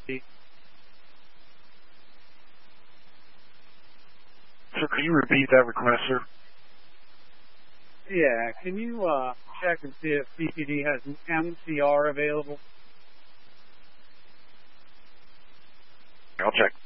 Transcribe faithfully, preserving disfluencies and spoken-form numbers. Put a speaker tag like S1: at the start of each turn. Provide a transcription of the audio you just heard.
S1: Sir, could you repeat that request, sir?
S2: Yeah, can you uh, check and see if C P D has M C R available?
S1: I'll check.